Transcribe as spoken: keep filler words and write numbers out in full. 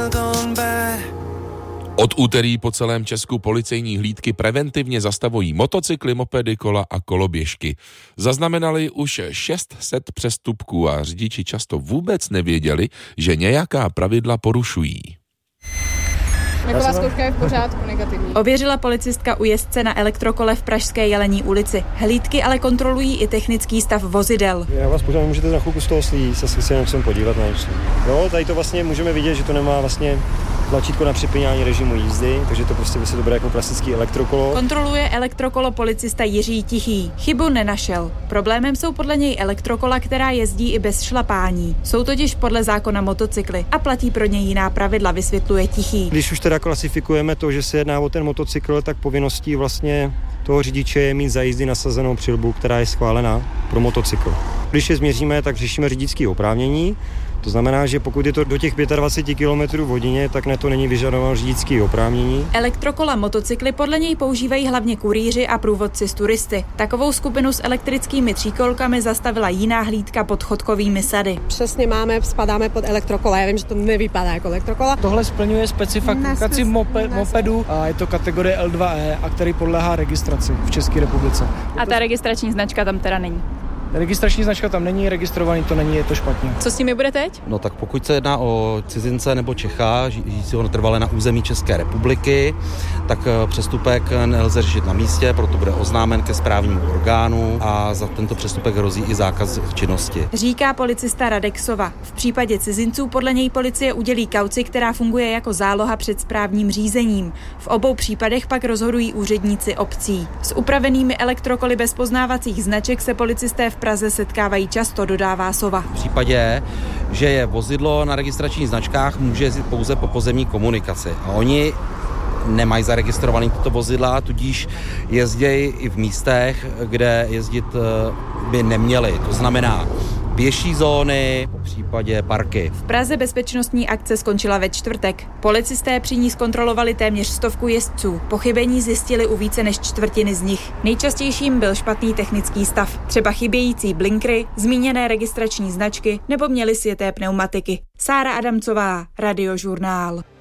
Od úterý po celém Česku policejní hlídky preventivně zastavují motocykly, mopedy, kola a koloběžky. Zaznamenali už šest set přestupků a řidiči často vůbec nevěděli, že nějaká pravidla porušují. Taková zkouška je v pořádku, negativní. Ověřila policistka u jezdce na elektrokole v pražské Jelení ulici. Hlídky ale kontrolují i technický stav vozidel. Já vás požádám, můžete na chvilku z toho slít, se si jenom podívat na něco. Jo, tady to vlastně můžeme vidět, že to nemá vlastně tlačítko na připínání režimu jízdy, takže to prostě by se dobré jako klasický elektrokolo. Kontroluje elektrokolo policista Jiří Tichý. Chybu nenašel. Problémem jsou podle něj elektrokola, která jezdí i bez šlapání. Jsou totiž podle zákona motocykly a platí pro ně jiná pravidla, vysvětluje Tichý. Když už teda klasifikujeme to, že se jedná o ten motocykl, tak povinností vlastně toho řidiče je mít za jízdy nasazenou přilbu, která je schválená pro motocykl. Když je změříme, tak řešíme řidičské oprávnění. To znamená, že pokud je to do těch dvacet pět kilometrů v hodině, tak na to není vyžadováno řidičské oprávnění. Elektrokola motocykly podle něj používají hlavně kurýři a průvodci s turisty. Takovou skupinu s elektrickými tříkolkami zastavila jiná hlídka pod Chodkovými sady. Přesně máme, spadáme pod elektrokola. Já vím, že to nevypadá jako elektrokola. Tohle splňuje specifikaci mope, mopedu a je to kategorie L dva E, a který podléhá registraci v České republice. A ta registrační značka tam teda není? Registrační značka tam není, registrovaný to není, je to špatně. Co s nimi bude teď? No tak pokud se jedná o cizince nebo Čecha, žijícího trvale na území České republiky, tak přestupek nelze řešit na místě, proto bude oznámen ke správnímu orgánu a za tento přestupek hrozí i zákaz činnosti. Říká policista Radek Sova. V případě cizinců podle něj policie udělí kauci, která funguje jako záloha před správním řízením. V obou případech pak rozhodují úředníci obcí. S upravenými elektrokoly bez poznávacích značek se policisté v Praze setkávají často, dodává Sova. V případě, že je vozidlo na registračních značkách, může jezdit pouze po pozemní komunikaci. A oni nemají zaregistrovaný tyto vozidla, tudíž jezdějí i v místech, kde jezdit by neměli. To znamená pěší zóny, po případě parky. V Praze bezpečnostní akce skončila ve čtvrtek. Policisté při ní zkontrolovali téměř stovku jezdců. Pochybení zjistili u více než čtvrtiny z nich. Nejčastějším byl špatný technický stav. Třeba chybějící blinkry, zmíněné registrační značky nebo měli sjeté pneumatiky. Sára Adamcová, Radiožurnál.